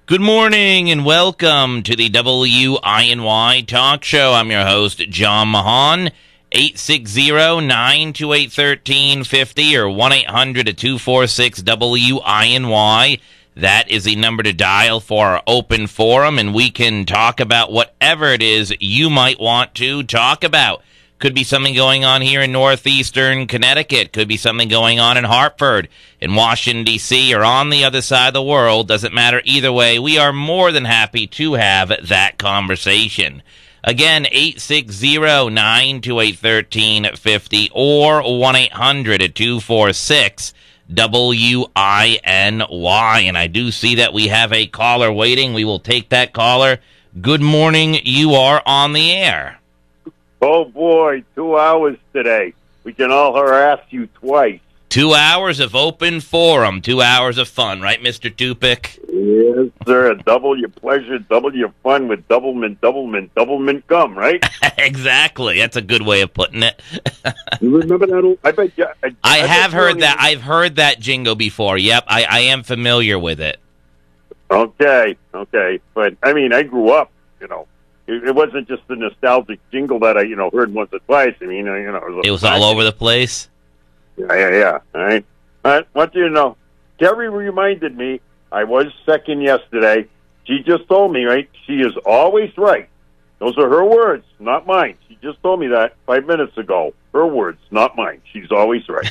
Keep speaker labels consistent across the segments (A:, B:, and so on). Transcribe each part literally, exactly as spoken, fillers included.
A: Good morning and welcome to the W I N Y Talk Show. I'm your host, John Mahan. eight six zero, nine two eight, one three five zero or one eight hundred, two four six, W I N Y. That is the number to dial for our open forum, and we can talk about whatever it is you might want to talk about. Could be something going on here in northeastern Connecticut. Could be something going on in Hartford, in Washington, D C, or on the other side of the world. Doesn't matter either way. We are more than happy to have that conversation. Again, eight six zero, nine two eight, one three five zero or one eight hundred, two four six, W I N Y. And I do see that we have a caller waiting. We will take that caller. Good morning. You are on the air.
B: Oh, boy, two hours today. We can all harass you twice.
A: Two hours of open forum, two hours of fun, right, Mister Tupic?
B: Yes, sir. Double your pleasure, double your fun with Doublemint, Doublemint, Doublemint gum, right?
A: Exactly. That's a good way of putting it.
B: You remember that? Old, I bet you. I,
A: I, I have heard that.
B: Even...
A: I've heard that jingle before. Yep, I, I am familiar with it.
B: Okay, okay. But, I mean, I grew up, you know. It wasn't just the nostalgic jingle that I, you know, heard once or twice. I mean, you know, it was,
A: it was all over the place.
B: Yeah, yeah, yeah. All right. All right. What do you know? Terry reminded me I was second yesterday. She just told me, right? She is always right. Those are her words, not mine. She just told me that five minutes ago. Her words, not mine. She's always right.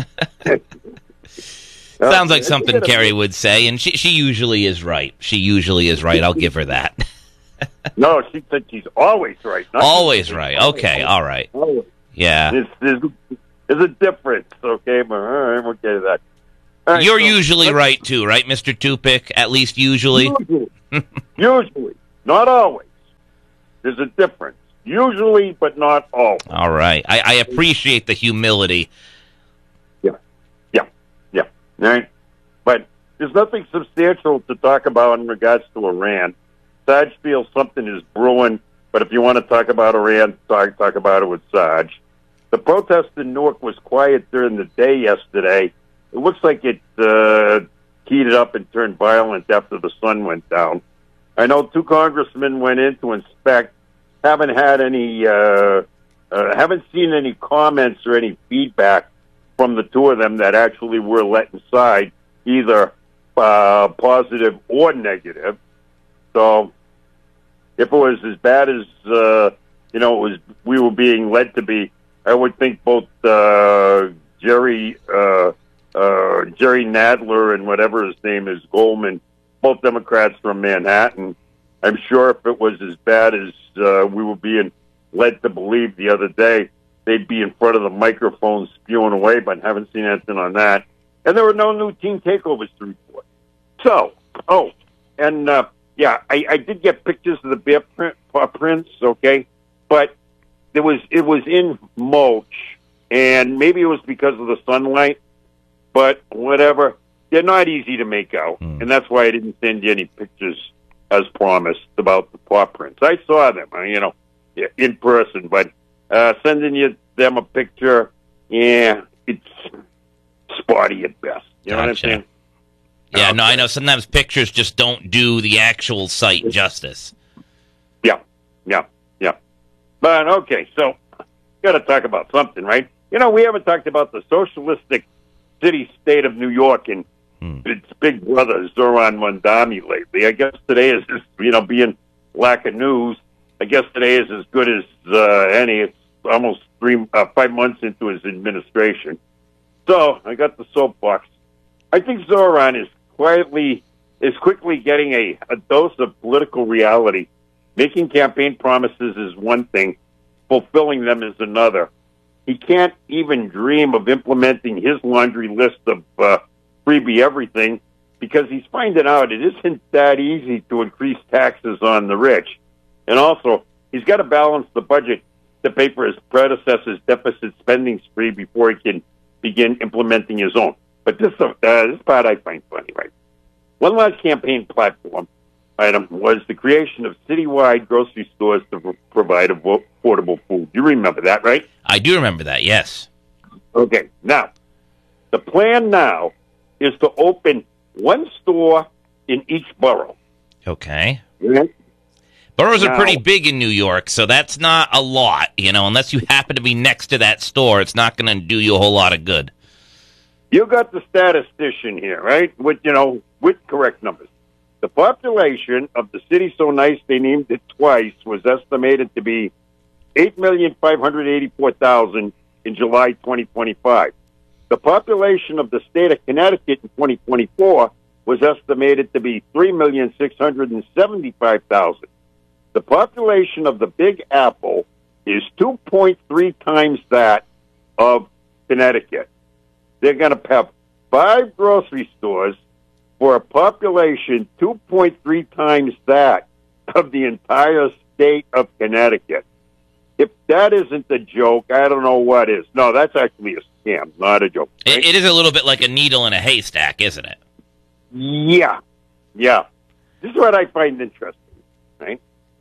A: Sounds like something Carrie would say, and she she usually is right. She usually is right. I'll give her that.
B: No, she said she's always right.
A: Always right. Okay, all right.
B: Always.
A: Yeah.
B: There's, there's, there's a difference, okay? But all right, we'll get to that. All right,
A: You're
B: so,
A: usually right, too, right, Mister Tupic? At least usually?
B: Usually. Usually. Not always. There's a difference. Usually, but not always.
A: All right. I, I appreciate the humility.
B: Yeah. Yeah. Yeah. All right? But there's nothing substantial to talk about in regards to Iran. Sarge feels something is brewing, but if you want to talk about Iran, talk, talk about it with Sarge. The protest in Newark was quiet during the day yesterday. It looks like it uh, heated up and turned violent after the sun went down. I know two congressmen went in to inspect. Haven't had any, uh, uh, haven't seen any comments or any feedback from the two of them that actually were let inside, either uh, positive or negative. So, if it was as bad as uh, you know, it was, we were being led to be, I would think both uh, Jerry uh, uh, Jerry Nadler and whatever his name is, Goldman, both Democrats from Manhattan. I'm sure if it was as bad as uh, we were being led to believe the other day, they'd be in front of the microphone spewing away. But haven't seen anything on that. And there were no new team takeovers to report. So, oh, and. Uh, Yeah, I, I did get pictures of the bear print, paw prints, okay, but it was it was in mulch, and maybe it was because of the sunlight, but whatever. They're not easy to make out, mm. and that's why I didn't send you any pictures as promised about the paw prints. I saw them, you know, in person, but uh, sending you them a picture, yeah, it's spotty at best. You know
A: gotcha.
B: what I'm saying?
A: Yeah, no, I know sometimes pictures just don't do the actual site justice.
B: Yeah, yeah, yeah. But, okay, so got to talk about something, right? You know, we haven't talked about the socialistic city-state of New York and hmm. its big brother, Zoran Mondani, lately. I guess today is, you know, being lack of news, I guess today is as good as uh, any. It's almost three, uh, five months into his administration. So, I got the soapbox. I think Zoran is quietly is quickly getting a, a dose of political reality. Making campaign promises is one thing, fulfilling them is another. He can't even dream of implementing his laundry list of uh, freebie everything because he's finding out it isn't that easy to increase taxes on the rich. And also, he's got to balance the budget to pay for his predecessor's deficit spending spree before he can begin implementing his own. But this, uh, this part I find funny, right? One large campaign platform item was the creation of citywide grocery stores to provide affordable food. You remember that, right?
A: I do remember that, yes.
B: Okay, now, the plan now is to open one store in each borough.
A: Okay.
B: Right?
A: Boroughs are
B: Now-
A: pretty big in New York, so that's not a lot, you know, unless you happen to be next to that store, it's not going to do you a whole lot of good.
B: You got the statistician here, right? With, you know, with correct numbers. The population of the city so nice they named it twice was estimated to be eight million five hundred eighty-four thousand in July twenty twenty-five. The population of the state of Connecticut in twenty twenty-four was estimated to be three million six hundred seventy-five thousand. The population of the Big Apple is two point three times that of Connecticut. They're going to have five grocery stores for a population two point three times that of the entire state of Connecticut. If that isn't a joke, I don't know what is. No, that's actually a scam, not a joke. Right?
A: It, it is a little bit like a needle in a haystack, isn't it?
B: Yeah, yeah. This is what I find interesting, right?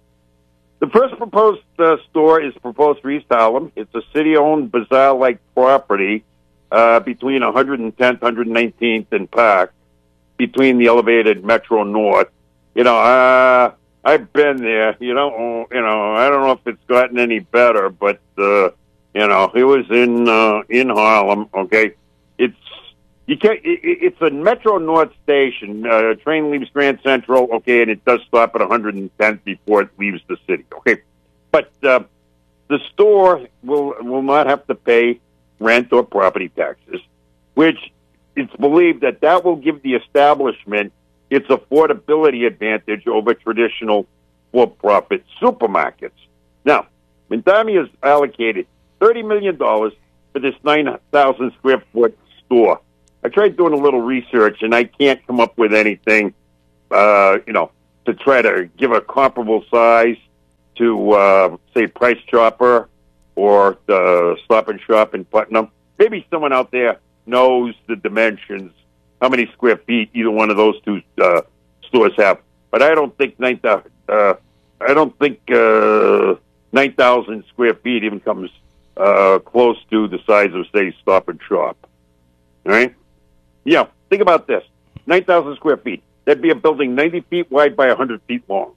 B: The first proposed uh, store is proposed for East Harlem. It's a city-owned, bazaar-like property uh, between one hundred tenth, one hundred nineteenth and Park, between the elevated Metro North. You know, uh, I've been there. You know, you know, I don't know if it's gotten any better, but uh, you know, it was in uh, in Harlem. Okay, it's you can't. It, it's a Metro North station. Uh, train leaves Grand Central. Okay, and it does stop at one hundred tenth before it leaves the city. Okay, but uh, the store will will not have to pay rent or property taxes, which it's believed that that will give the establishment its affordability advantage over traditional for-profit supermarkets. Now, Mandami has allocated thirty million dollars for this nine thousand square foot store. I tried doing a little research, and I can't come up with anything, uh, you know, to try to give a comparable size to, uh, say, Price Chopper or the Stop and Shop in Putnam. Maybe someone out there knows the dimensions, how many square feet either one of those two uh, stores have. But I don't think nine thousand. Uh, I don't think uh, nine thousand square feet even comes uh, close to the size of, say, Stop and Shop. All right. Yeah. Think about this: nine thousand square feet. That'd be a building ninety feet wide by a hundred feet long.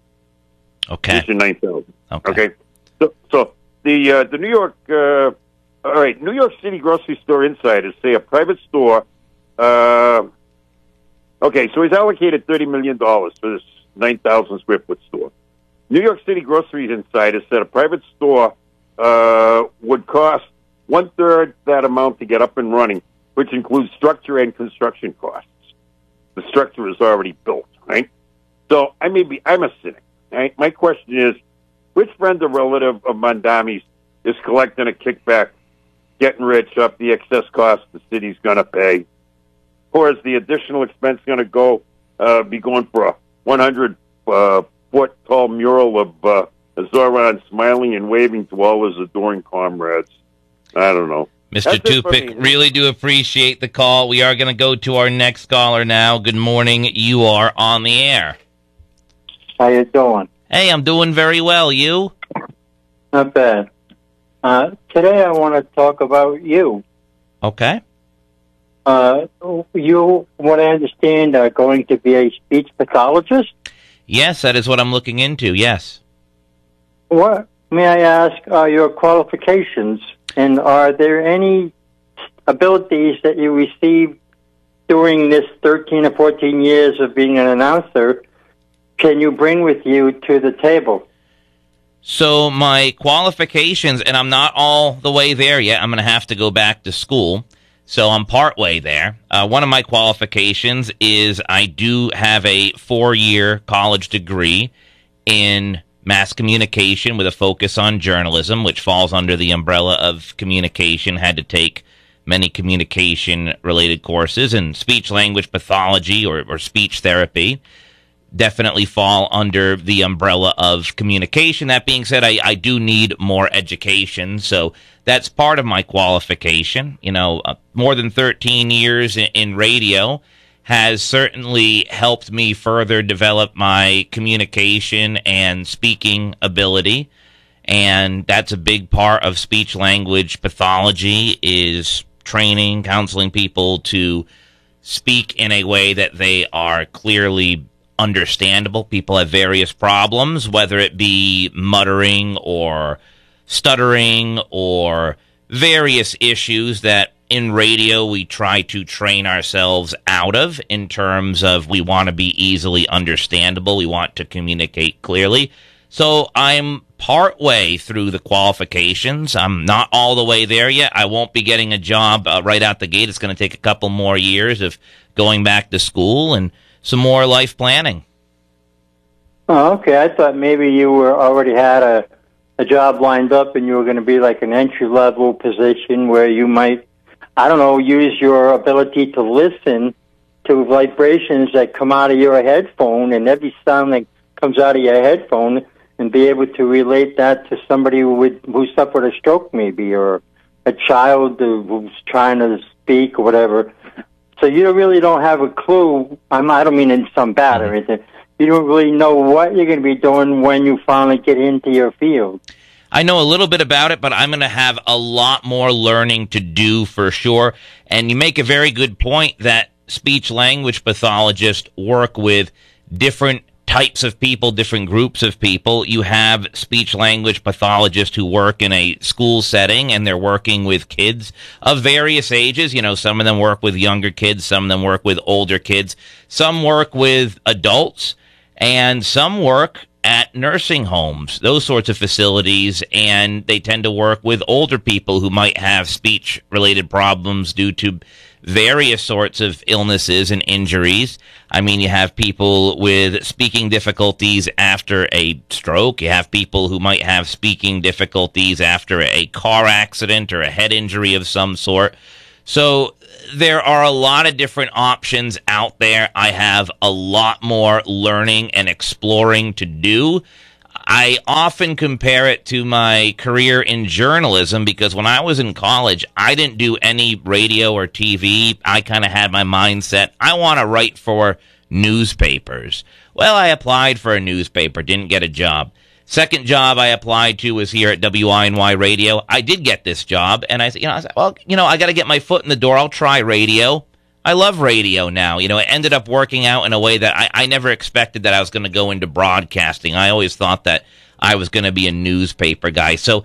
A: Okay.
B: Which is nine thousand.
A: Okay.
B: Okay. So, so the uh, the New York. Uh, All right, New York City grocery store insiders say a private store. Uh, okay, so he's allocated thirty million dollars for this nine thousand square foot store. New York City grocery insiders said a private store uh, would cost one third that amount to get up and running, which includes structure and construction costs. The structure is already built, right? So I may be, I'm a cynic. Right? My question is, which friend or relative of Mandami's is collecting a kickback, getting rich off the excess cost the city's going to pay? Or is the additional expense going to go uh, be going for a one hundred uh, foot tall mural of uh, Zoran smiling and waving to all his adoring comrades? I don't know.
A: Mister
B: That's it for
A: Tupic,
B: me.
A: really do appreciate the call. We are going to go to our next caller now. Good morning. You are on the air.
C: How you doing?
A: Hey, I'm doing very well. You?
C: Not bad. Uh, today I want to talk about you.
A: Okay.
C: Uh, you, what I understand, are going to be a speech pathologist?
A: Yes, that is what I'm looking into. Yes.
C: What, may I ask, are your qualifications, and are there any abilities that you received during this thirteen or fourteen years of being an announcer can you bring with you to the table?
A: So my qualifications, and I'm not all the way there yet. I'm going to have to go back to school. So I'm part way there. Uh, one of my qualifications is I do have a four-year college degree in mass communication with a focus on journalism, which falls under the umbrella of communication. Had to take many communication-related courses, and speech-language pathology or, or speech therapy definitely fall under the umbrella of communication. That being said, I, I do need more education, so that's part of my qualification. You know, uh, more than thirteen years in, in radio has certainly helped me further develop my communication and speaking ability, and that's a big part of speech-language pathology is training, counseling people to speak in a way that they are clearly understandable. People have various problems, whether it be muttering or stuttering or various issues that in radio we try to train ourselves out of in terms of we want to be easily understandable. We want to communicate clearly. So I'm part way through the qualifications. I'm not all the way there yet. I won't be getting a job uh, right out the gate. It's going to take a couple more years of going back to school and some more life planning.
C: Oh, okay. I thought maybe you were already had a, a job lined up and you were going to be like an entry-level position where you might, I don't know, use your ability to listen to vibrations that come out of your headphone and every sound that comes out of your headphone and be able to relate that to somebody who would, who suffered a stroke maybe, or a child who's trying to speak or whatever. So you really don't have a clue. I'm, I don't mean in some bad or anything. You don't really know what you're going to be doing when you finally get into your field.
A: I know a little bit about it, but I'm going to have a lot more learning to do for sure. And you make a very good point that speech-language pathologists work with different types of people, different groups of people. You have speech-language pathologists who work in a school setting, and they're working with kids of various ages. You know, some of them work with younger kids, some of them work with older kids. Some work with adults, and some work at nursing homes, those sorts of facilities, and they tend to work with older people who might have speech-related problems due to various sorts of illnesses and injuries. I mean, you have people with speaking difficulties after a stroke. You have people who might have speaking difficulties after a car accident or a head injury of some sort. So there are a lot of different options out there. I have a lot more learning and exploring to do. I often compare it to my career in journalism because when I was in college, I didn't do any radio or T V. I kind of had my mindset, I want to write for newspapers. Well, I applied for a newspaper, didn't get a job. Second job I applied to was here at W I N Y Radio. I did get this job, and I said, you know, I said, well, you know, I got to get my foot in the door. I'll try radio. I love radio now. You know, it ended up working out in a way that I, I never expected that I was going to go into broadcasting. I always thought that I was going to be a newspaper guy. So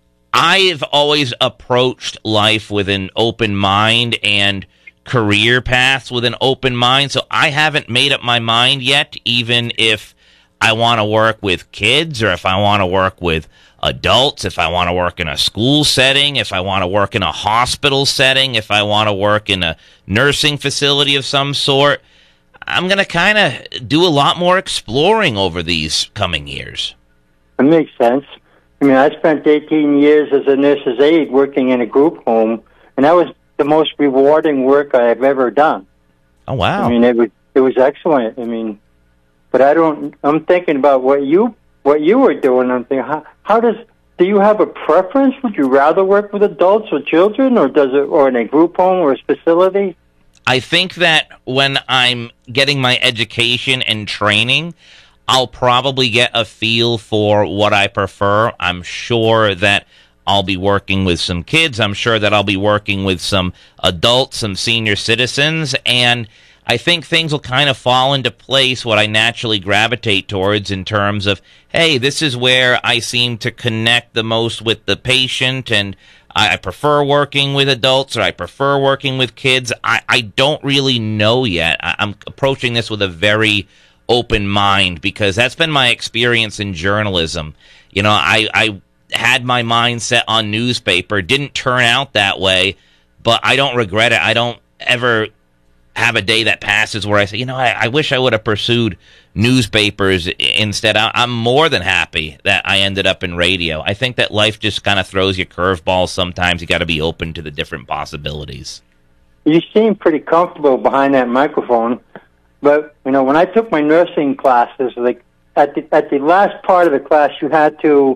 A: I've always approached life with an open mind and career paths with an open mind. So I haven't made up my mind yet, even if I want to work with kids or if I want to work with adults, if I want to work in a school setting, if I want to work in a hospital setting, if I want to work in a nursing facility of some sort. I'm going to kind of do a lot more exploring over these coming years.
C: That makes sense. I mean, I spent eighteen years as a nurse's aide working in a group home, and that was the most rewarding work I've ever done.
A: Oh, wow.
C: I mean, it was, it was excellent. I mean, but I don't, I'm thinking about what you what you were doing. I'm thinking, how, how does, do you have a preference? Would you rather work with adults or children, or does it, or in a group home or a facility?
A: I think that when I'm getting my education and training, I'll probably get a feel for what I prefer. I'm sure that I'll be working with some kids. I'm sure that I'll be working with some adults, some senior citizens, and I think things will kind of fall into place what I naturally gravitate towards in terms of, hey, this is where I seem to connect the most with the patient, and I prefer working with adults or I prefer working with kids. I, I don't really know yet. I, I'm approaching this with a very open mind because that's been my experience in journalism. You know, I, I had my mindset on newspaper, didn't turn out that way, but I don't regret it. I don't ever have a day that passes where I say, you know, I, I wish I would have pursued newspapers instead. I, I'm more than happy that I ended up in radio. I think that life just kind of throws you curveballs sometimes. You got to be open to the different possibilities.
C: You seem pretty comfortable behind that microphone, but, you know, when I took my nursing classes, like at the, at the last part of the class, you had to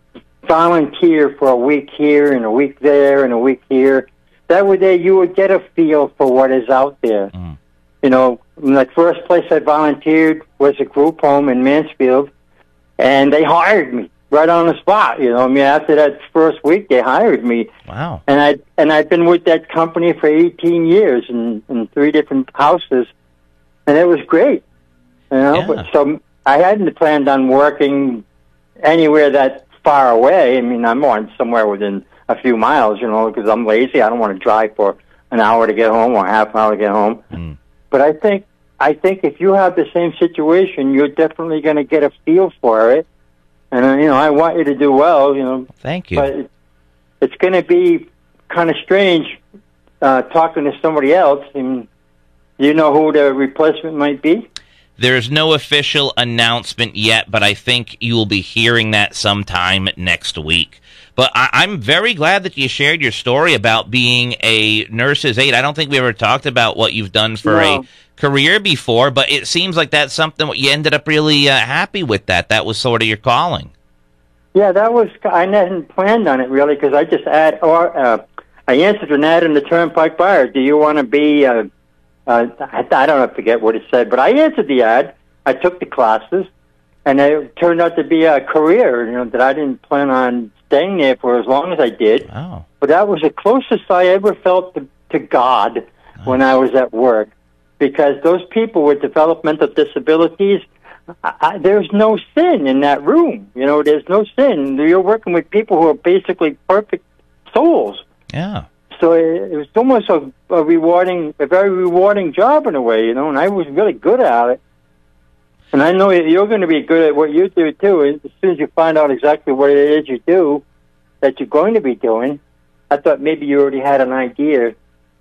C: volunteer for a week here and a week there and a week here. That way there you would get a feel for what is out there. Mm. You know, the first place I volunteered was a group home in Mansfield, and they hired me right on the spot. You know, I mean, after that first week, they hired me.
A: Wow.
C: And I and I've been with that company for eighteen years in, in three different houses, and it was great. You know,
A: Yeah.
C: but so I hadn't planned on working anywhere that far away. I mean, I'm on somewhere within a few miles, you know, because I'm lazy. I don't want to drive for an hour to get home or half an hour to get home.
A: Mm.
C: But I think I think if you have the same situation, you're definitely going to get a feel for it. And uh, you know, I want you to do well. You know,
A: Thank you.
C: but it, it's going to be kind of strange uh, talking to somebody else. And do you know who the replacement might be?
A: There's no official announcement yet, but I think you will be hearing that sometime next week. But I, I'm very glad that you shared your story about being a nurse's aide. I don't think we ever talked about what you've done for
C: No.
A: a career before, but it seems like that's something you ended up really uh, happy with. That that was sort of your calling.
C: Yeah, that was. I hadn't planned on it really because I just add or uh, I answered an ad in the Turnpike Bar. Do you want to be? Uh, uh, I, I don't know, forget what it said, but I answered the ad. I took the classes, and it turned out to be a career. You know that I didn't plan on staying there for as long as I did.
A: Oh,
C: But that was the closest I ever felt to, to God
A: nice.
C: when I was at work, because those people with developmental disabilities. I, I, there's no sin in that room. You know, there's no sin. You're working with people who are basically perfect souls.
A: Yeah.
C: So it, it was almost a, a rewarding, a very rewarding job in a way, you know, and I was really good at it. And I know you're going to be good at what you do, too. As soon as you find out exactly what it is you do that you're going to be doing, I thought maybe you already had an idea.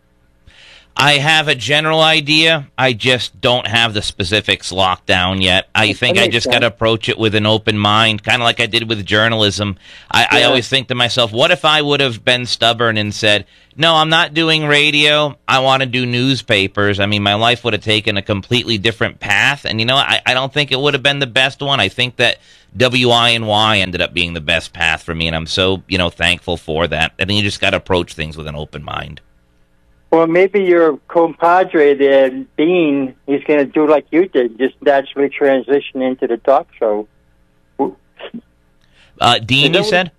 A: I have a general idea. I just don't have the specifics locked down yet. I
C: That
A: think I
C: makes
A: just
C: sense.
A: got to approach it with an open mind, kind of like I did with journalism. I, I
C: Yeah.
A: always think to myself, what if I would have been stubborn and said, no, I'm not doing radio. I want to do newspapers. I mean, my life would have taken a completely different path. And, you know, I, I don't think it would have been the best one. I think that W I N Y ended up being the best path for me, and I'm so, you know, thankful for that. I think you just got to approach things with an open mind.
C: Well, maybe your compadre there, Dean, he's going to do like you did, just naturally transition into the talk show.
A: Uh, Dean,
C: Is
A: you
C: that
A: said?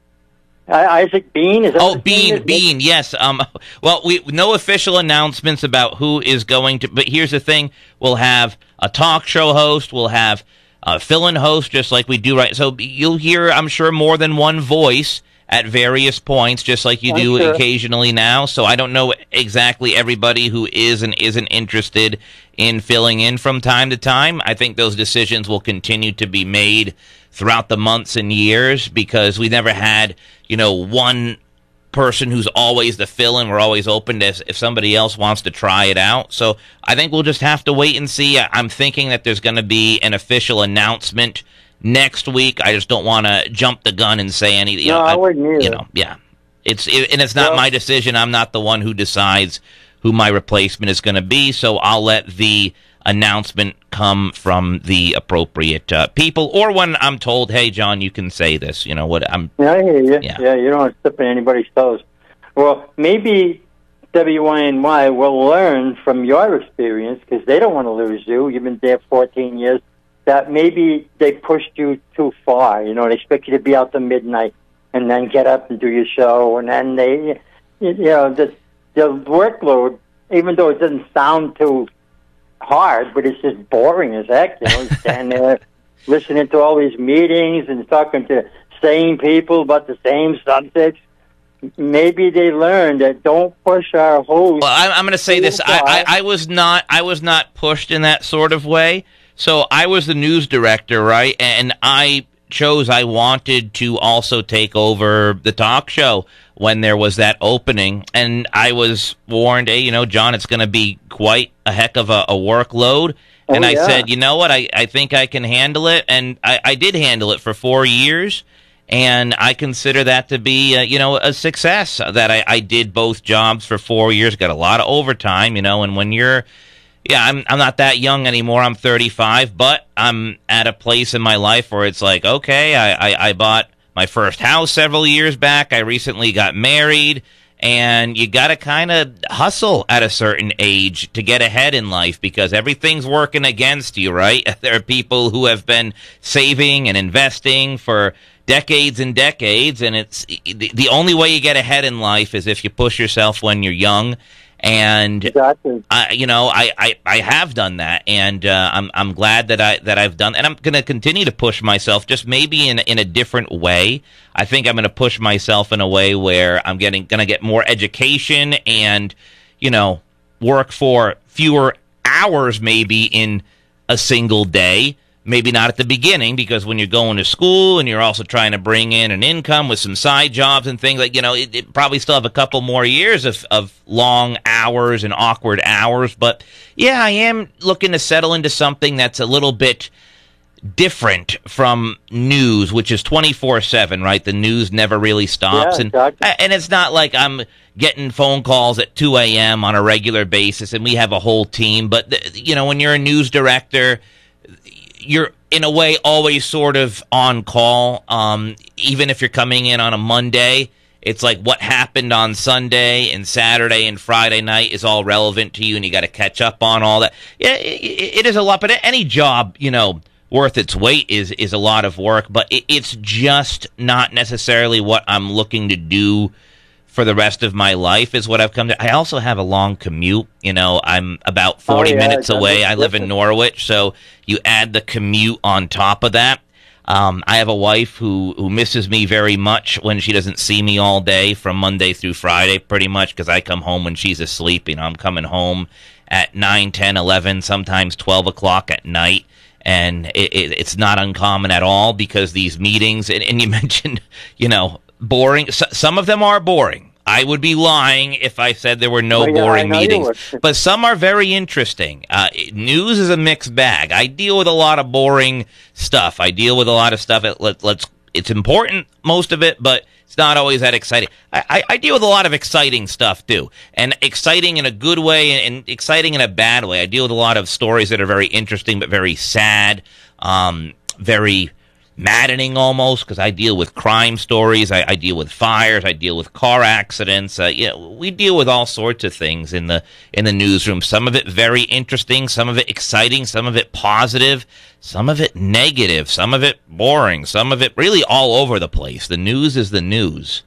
C: I, Isaac Bean? Is that
A: Oh,
C: what his name
A: Bean,
C: is?
A: Bean, yes. Um, well, we no official announcements about who is going to. But here's the thing: we'll have a talk show host. We'll have a fill-in host, just like we do right. So you'll hear, I'm sure, more than one voice at various points, just like you
C: I'm
A: do
C: sure.
A: occasionally now. So I don't know exactly everybody who is and isn't interested in filling in from time to time. I think those decisions will continue to be made throughout the months and years, because we never had, you know, one person who's always the fill-in. We're always open to if somebody else wants to try it out. So I think we'll just have to wait and see. I'm thinking that there's going to be an official announcement next week. I just don't want to jump the gun and say anything.
C: No,
A: know,
C: I wouldn't either.
A: You know, yeah. It's it, and it's not
C: Well-
A: my decision. I'm not the one who decides who my replacement is going to be. So I'll let the announcement come from the appropriate uh, people, or when I'm told, "Hey, John, you can say this." You know what? I'm
C: Yeah, I hear you.
A: Yeah.
C: Yeah, you don't want to step on anybody's toes. Well, maybe W Y N Y will learn from your experience, because they don't want to lose you. You've been there fourteen years. That maybe they pushed you too far. You know, they expect you to be out to midnight and then get up and do your show, and then they, you know, the the workload. Even though it doesn't sound too hard, but it's just boring as heck. You know, stand there listening to all these meetings and talking to same people about the same subjects. Maybe they learned that don't push our host.
A: Well, I'm, I'm going to say this. I, I, I was not. I was not pushed in that sort of way. So I was the news director, right? And I chose. I wanted to also take over the talk show when there was that opening, and I was warned, hey, you know, John, it's going to be quite a heck of a, a workload.
C: Oh,
A: And I
C: yeah.
A: said, you know what? I, I think I can handle it, and I, I did handle it for four years. And I consider that to be, uh, you know, a success, that I, I did both jobs for four years, got a lot of overtime, you know, and when you're, yeah, I'm I'm not that young anymore, I'm thirty-five, but I'm at a place in my life where it's like, okay, I, I, I bought my first house several years back, I recently got married, and you got to kind of hustle at a certain age to get ahead in life, because everything's working against you, right? There are people who have been saving and investing for decades and decades, and it's the, the only way you get ahead in life is if you push yourself when you're young. And
C: Exactly.
A: I, you know, I, I, I have done that, and uh, I'm I'm glad that I that I've done, and I'm going to continue to push myself, just maybe in in a different way. I think I'm going to push myself in a way where I'm getting going to get more education, and you know, work for fewer hours maybe in a single day. Maybe not at the beginning, because when you're going to school and you're also trying to bring in an income with some side jobs and things, like, you know, it, it probably still have a couple more years of, of long hours and awkward hours. But yeah, I am looking to settle into something that's a little bit different from news, which is twenty-four seven, right? The news never really stops.
C: Yeah,
A: and
C: exactly.
A: and it's not like I'm getting phone calls at two a.m. on a regular basis, and we have a whole team. But, you know, when you're a news director, you're in a way always sort of on call. Um, even if you're coming in on a Monday, it's like what happened on Sunday and Saturday and Friday night is all relevant to you, and you got to catch up on all that. Yeah, it, it is a lot, but any job, you know, worth its weight is is a lot of work. But it, it's just not necessarily what I'm looking to do for the rest of my life, is what I've come to. I also have a long commute. You know, I'm about forty
C: oh, yeah,
A: minutes away. I live in Norwich, so you add the commute on top of that. Um, I have a wife who, who misses me very much when she doesn't see me all day from Monday through Friday, pretty much, because I come home when she's asleep. You know, I'm coming home at nine, ten, eleven, sometimes twelve o'clock at night. And it, it, it's not uncommon at all, because these meetings, and, and you mentioned, you know, boring. So, some of them are boring. I would be lying if I said there were no
C: well, yeah,
A: boring meetings. But some are very interesting. Uh, news is a mixed bag. I deal with a lot of boring stuff. I deal with a lot of stuff. It, let, let's. It's important, most of it, but it's not always that exciting. I, I, I deal with a lot of exciting stuff, too. And exciting in a good way, and, and exciting in a bad way. I deal with a lot of stories that are very interesting but very sad, um, very maddening almost, because I deal with crime stories, I, I deal with fires, I deal with car accidents. Uh, you know, we deal with all sorts of things in the in the newsroom. Some of it very interesting, some of it exciting, some of it positive, some of it negative, some of it boring, some of it really all over the place. The news is the news.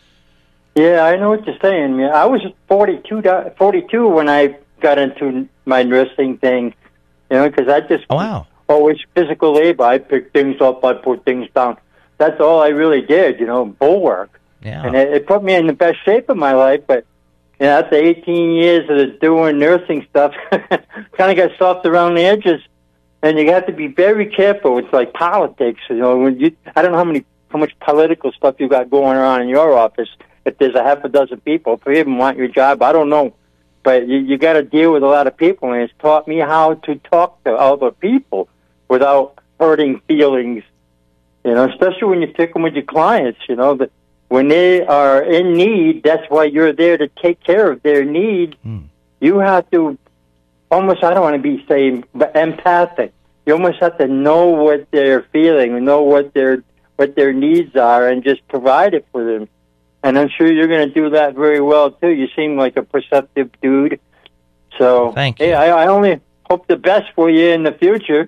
C: Yeah, I know what you're saying. Man. I was forty-two, forty-two when I got into my nursing thing, you know, because I just...
A: Oh, wow.
C: Always physical labor. I pick things up, I put things down. That's all I really did, you know, bulwark.
A: Yeah.
C: And it, it put me in the best shape of my life. But you know, after eighteen years of doing nursing stuff, kind of got soft around the edges. And you have to be very careful. It's like politics, you know. When you, I don't know how many, how much political stuff you got going on in your office. If there's a half a dozen people, if you even want your job, I don't know. But you, you got to deal with a lot of people, and it's taught me how to talk to other people without hurting feelings, you know, especially when you're picking with your clients, you know, that when they are in need, that's why you're there to take care of their need. Mm. You have to almost, I don't want to be saying, but empathic. You almost have to know what they're feeling, know what their what their needs are, and just provide it for them. And I'm sure you're going to do that very well, too. You seem like a perceptive dude. So,
A: thank you.
C: Hey, I, I only hope the best for you in the future.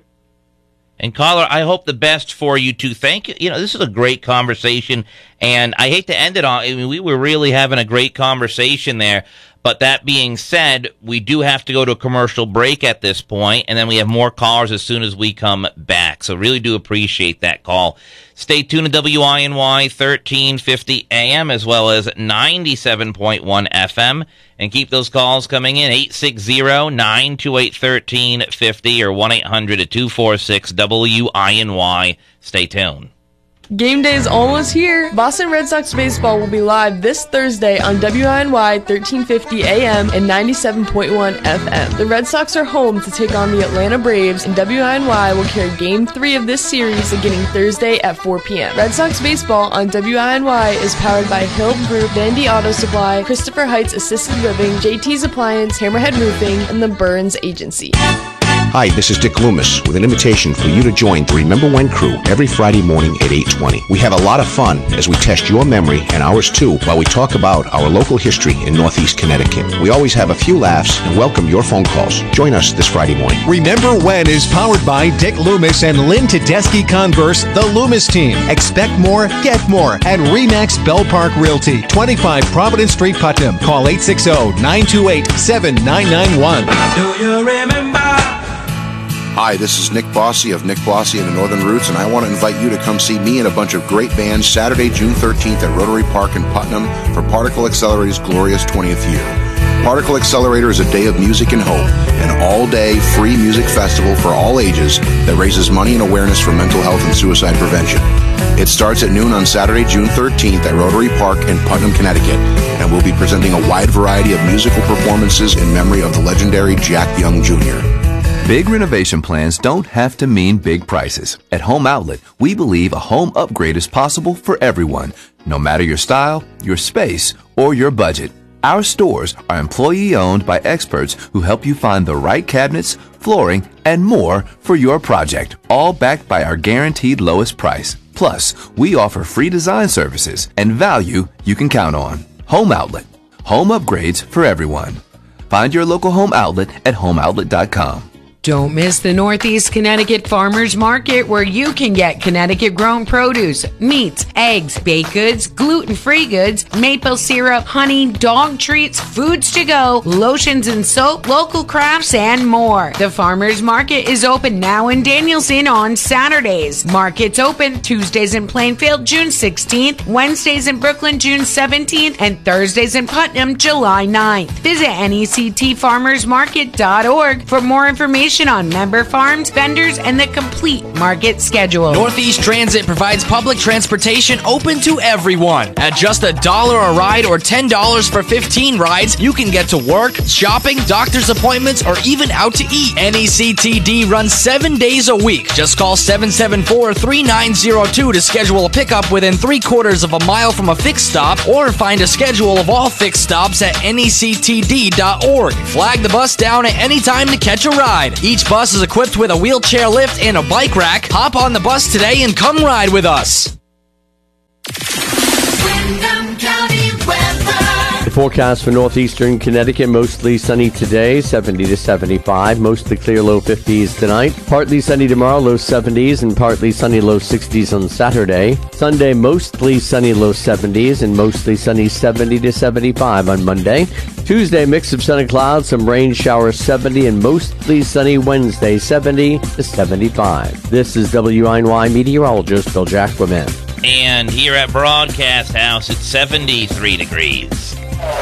A: And caller, I hope the best for you too. Thank you. You know, this is a great conversation, and I hate to end it on. I mean, we were really having a great conversation there. But that being said, we do have to go to a commercial break at this point, and then we have more callers as soon as we come back. So really do appreciate that call. Stay tuned to W I N Y thirteen fifty A M as well as ninety-seven point one F M. And keep those calls coming in, eight six zero, nine two eight, one three five zero or one eight hundred, two four six, W I N Y. Stay tuned.
D: Game day is almost here. Boston Red Sox baseball will be live this Thursday on W I N Y thirteen fifty A M and ninety-seven point one F M. The Red Sox are home to take on the Atlanta Braves, and W I N Y will carry Game three of this series beginning Thursday at four p.m. Red Sox baseball on W I N Y is powered by Hill Group, Vandy Auto Supply, Christopher Heights Assisted Living, J T's Appliance, Hammerhead Roofing, and the Burns Agency.
E: Hi, this is Dick Loomis with an invitation for you to join the Remember When crew every Friday morning at eight twenty. We have a lot of fun as we test your memory and ours too while we talk about our local history in Northeast Connecticut. We always have a few laughs and welcome your phone calls. Join us this Friday morning.
F: Remember When is powered by Dick Loomis and Lynn Tedeschi Converse, the Loomis team. Expect more, get more at RE/MAX Bell Park Realty, twenty-five Providence Street, Putnam. Call eight six zero, nine two eight, seven nine nine one.
G: Do you remember?
H: Hi, this is Nick Bossy of Nick Bossy and the Northern Roots, and I want to invite you to come see me and a bunch of great bands Saturday, June thirteenth at Rotary Park in Putnam for Particle Accelerator's glorious twentieth year. Particle Accelerator is a day of music and hope, an all-day free music festival for all ages that raises money and awareness for mental health and suicide prevention. It starts at noon on Saturday, June thirteenth at Rotary Park in Putnam, Connecticut, and we'll be presenting a wide variety of musical performances in memory of the legendary Jack Young Junior
I: Big renovation plans don't have to mean big prices. At Home Outlet, we believe a home upgrade is possible for everyone, no matter your style, your space, or your budget. Our stores are employee-owned by experts who help you find the right cabinets, flooring, and more for your project, all backed by our guaranteed lowest price. Plus, we offer free design services and value you can count on. Home Outlet. Home upgrades for everyone. Find your local Home Outlet at home outlet dot com.
J: Don't miss the Northeast Connecticut Farmers Market, where you can get Connecticut-grown produce, meats, eggs, baked goods, gluten-free goods, maple syrup, honey, dog treats, foods to go, lotions and soap, local crafts, and more. The Farmers Market is open now in Danielson on Saturdays. Market's open Tuesdays in Plainfield, June sixteenth, Wednesdays in Brooklyn, June seventeenth, and Thursdays in Putnam, July ninth. Visit N E C T farmers market dot org for more information on member farms, vendors, and the complete market schedule.
K: Northeast Transit provides public transportation open to everyone. At just a dollar a ride or ten dollars for fifteen rides, you can get to work, shopping, doctor's appointments, or even out to eat. N E C T D runs seven days a week. Just call seven seven four, three nine zero two to schedule a pickup within three quarters of a mile from a fixed stop, or find a schedule of all fixed stops at N E C T D dot org. Flag the bus down at any time to catch a ride. Each bus is equipped with a wheelchair lift and a bike rack. Hop on the bus today and come ride with us.
G: Windham County weather.
L: The forecast for northeastern Connecticut, mostly sunny today, seventy to seventy-five. Mostly clear, low fifties tonight. Partly sunny tomorrow, low seventies, and partly sunny, low sixties on Saturday. Sunday, mostly sunny, low seventies, and mostly sunny, seventy to seventy-five on Monday. Tuesday, mix of sun and clouds, some rain showers, seventy, and mostly sunny Wednesday, seventy to seventy-five. This is W I N Y meteorologist Bill Jacquemin.
A: And here at Broadcast House, it's seventy-three degrees.